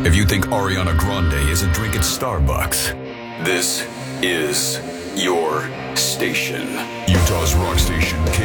If you think Ariana Grande isn't drinking Starbucks, this is your station. Utah's rock station,